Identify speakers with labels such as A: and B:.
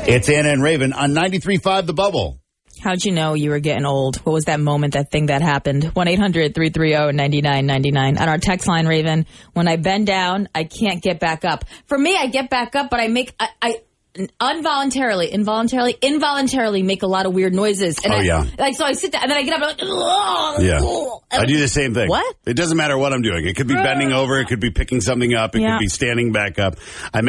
A: It's Anna and Raven on 93.5 The Bubble.
B: How'd you know you were getting old? What was that moment, that thing that happened? 1-800-330-9999. On our text line, Raven, when I bend down, I can't get back up. For me, I get back up, but I involuntarily make a lot of weird noises. And so I sit down, and then I get up, and I'm like, ugh.
A: Yeah. I do the same thing.
B: What?
A: It doesn't matter what I'm doing. It could be bending over. It could be picking something up. It could be standing back up.